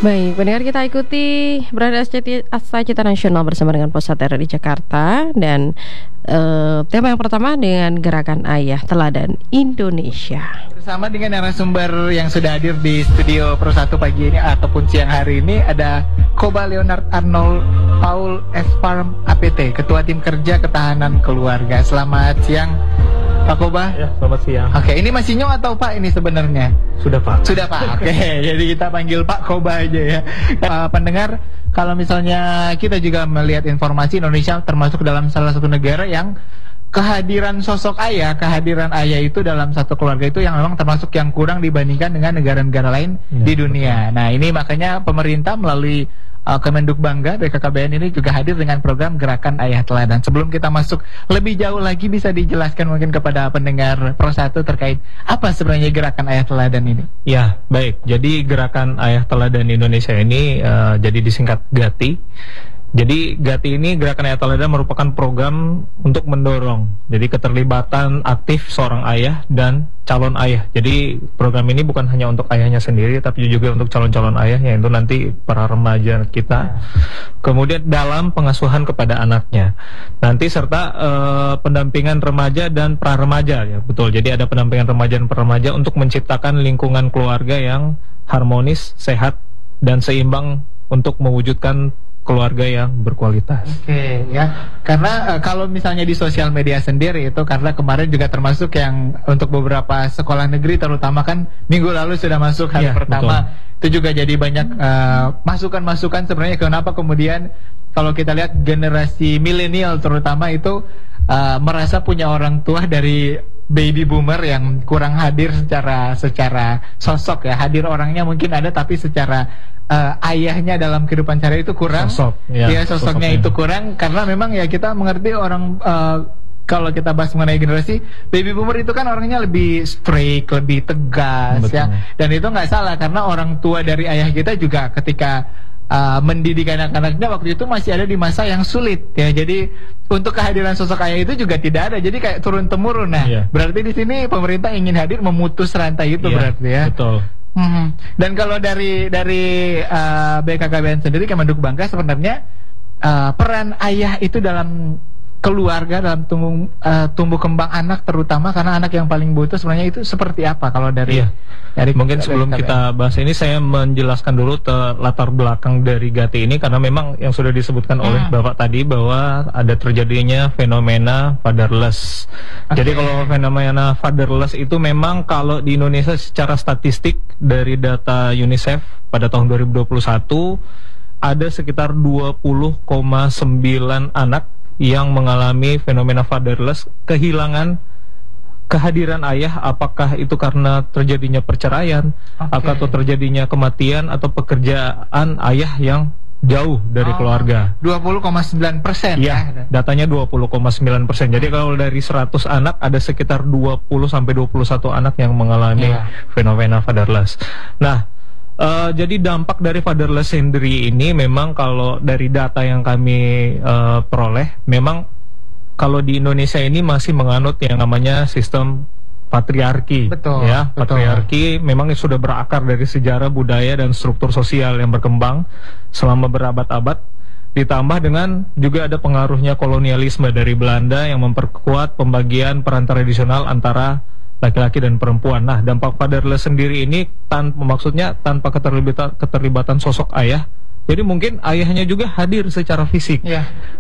Baik, pendengar, kita ikuti Beranda Cita Nasional bersama dengan Pusat RRI Jakarta. Dan tema yang pertama dengan Gerakan Ayah Teladan Indonesia. Bersama dengan narasumber yang sudah hadir di studio Pro 1 pagi ini ataupun siang hari ini, ada Koba Leonard Arnold Paul S. Farm APT, Ketua Tim Kerja Ketahanan Keluarga. Selamat siang Pak Koba. Ya, selamat siang. Oke, ini masih Nyong atau Pak ini sebenarnya? Sudah Pak. Sudah Pak, oke. Jadi kita panggil Pak Koba aja ya. Pendengar, kalau misalnya kita juga melihat informasi, Indonesia termasuk dalam salah satu negara yang kehadiran sosok ayah, kehadiran ayah itu dalam satu keluarga itu yang memang termasuk yang kurang dibandingkan dengan negara-negara lain di dunia. Nah, ini makanya pemerintah melalui Kemenduk Bangga BKKBN ini juga hadir dengan program Gerakan Ayah Teladan. Sebelum kita masuk lebih jauh lagi, bisa dijelaskan mungkin kepada pendengar Pro 1 terkait apa sebenarnya Gerakan Ayah Teladan ini? Ya, baik. Jadi Gerakan Ayah Teladan Indonesia ini jadi disingkat GATI. Jadi GATI ini, Gerakan Ayah Teladan, merupakan program untuk mendorong jadi keterlibatan aktif seorang ayah dan calon ayah. Jadi program ini bukan hanya untuk ayahnya sendiri, tapi juga untuk calon-calon ayah, yaitu nanti para remaja kita. Kemudian dalam pengasuhan kepada anaknya. Nanti serta pendampingan remaja dan pra-remaja, ya betul. Jadi ada pendampingan remaja dan pra-remaja untuk menciptakan lingkungan keluarga yang harmonis, sehat, dan seimbang untuk mewujudkan keluarga yang berkualitas. Oke, ya. Karena kalau misalnya di sosial media sendiri itu, karena kemarin juga termasuk yang untuk beberapa sekolah negeri terutama kan minggu lalu sudah masuk hari pertama. Betul. Itu juga jadi banyak masukan-masukan sebenarnya kenapa kemudian kalau kita lihat generasi milenial terutama itu merasa punya orang tua dari baby boomer yang kurang hadir secara sosok ya. Hadir orangnya mungkin ada, tapi secara ayahnya dalam kehidupan sehari itu kurang. Sosoknya itu kurang, karena memang ya kita mengerti orang kalau kita bahas mengenai generasi baby boomer itu kan orangnya lebih strict, lebih tegas. Betul. Ya. Dan itu nggak salah, karena orang tua dari ayah kita juga ketika mendidik anak-anaknya waktu itu masih ada di masa yang sulit ya. Jadi untuk kehadiran sosok ayah itu juga tidak ada. Jadi kayak turun temurun. Nah, berarti di sini pemerintah ingin hadir memutus rantai itu, berarti ya. Betul. Dan kalau dari BKKBN sendiri, Kemenduk Bangga, sebenarnya peran ayah itu dalam keluarga, dalam tumbuh kembang anak, terutama karena anak yang paling butuh, sebenarnya itu seperti apa kalau dari mungkin sebelum kita bahas ini, saya menjelaskan dulu latar belakang dari GATI ini, karena memang yang sudah disebutkan oleh Bapak tadi bahwa ada terjadinya fenomena fatherless. Jadi kalau fenomena fatherless itu memang kalau di Indonesia secara statistik dari data UNICEF pada tahun 2021 ada sekitar 20,9 anak yang mengalami fenomena fatherless, kehilangan kehadiran ayah, apakah itu karena terjadinya perceraian, atau terjadinya kematian, atau pekerjaan ayah yang jauh dari keluarga. 20,9% ya, datanya 20,9%. Jadi kalau dari 100 anak ada sekitar 20-21 anak yang mengalami fenomena fatherless. Nah, jadi dampak dari fatherless sendiri ini memang kalau dari data yang kami peroleh, memang kalau di Indonesia ini masih menganut yang namanya sistem patriarki. Betul, ya. Patriarki memang sudah berakar dari sejarah, budaya, dan struktur sosial yang berkembang selama berabad-abad. Ditambah dengan juga ada pengaruhnya kolonialisme dari Belanda yang memperkuat pembagian peran tradisional antara laki-laki dan perempuan. Nah, dampak fatherless sendiri ini maksudnya tanpa keterlibatan sosok ayah. Jadi mungkin ayahnya juga hadir secara fisik.